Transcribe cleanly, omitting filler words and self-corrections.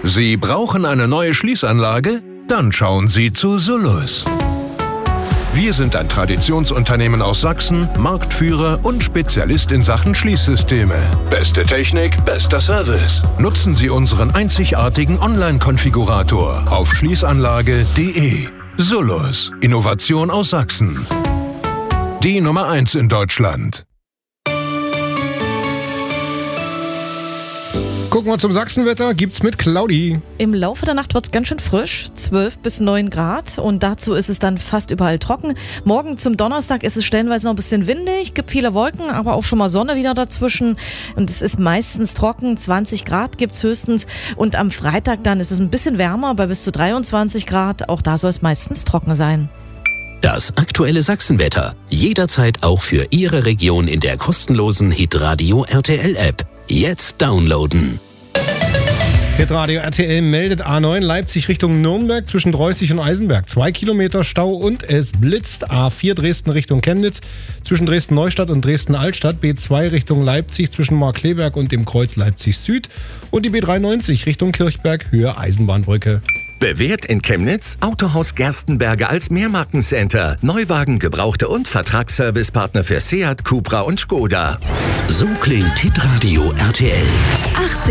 Sie brauchen eine neue Schließanlage? Dann schauen Sie zu Sullus. Wir sind ein Traditionsunternehmen aus Sachsen, Marktführer und Spezialist in Sachen Schließsysteme. Beste Technik, bester Service. Nutzen Sie unseren einzigartigen Online-Konfigurator auf schließanlage.de. Sullus, Innovation aus Sachsen. Die Nummer 1 in Deutschland. Gucken wir zum Sachsenwetter, gibt's mit Claudi. Im Laufe der Nacht wird's ganz schön frisch, 12 bis 9 Grad und dazu ist es dann fast überall trocken. Morgen zum Donnerstag ist es stellenweise noch ein bisschen windig, gibt viele Wolken, aber auch schon mal Sonne wieder dazwischen und es ist meistens trocken, 20 Grad gibt's höchstens und am Freitag dann ist es ein bisschen wärmer, bei bis zu 23 Grad, auch da soll es meistens trocken sein. Das aktuelle Sachsenwetter, jederzeit auch für Ihre Region in der kostenlosen Hitradio RTL App. Jetzt downloaden. Hitradio RTL meldet A9 Leipzig Richtung Nürnberg zwischen Dreußig und Eisenberg. 2 Kilometer Stau und es blitzt. A4 Dresden Richtung Chemnitz zwischen Dresden-Neustadt und Dresden-Altstadt. B2 Richtung Leipzig zwischen Markkleeberg und dem Kreuz Leipzig Süd. Und die B93 Richtung Kirchberg Höhe Eisenbahnbrücke. Bewährt in Chemnitz, Autohaus Gerstenberger als Mehrmarkencenter, Neuwagen, Gebrauchte und Vertragsservicepartner für Seat, Cupra und Skoda. So klingt Hitradio RTL. 80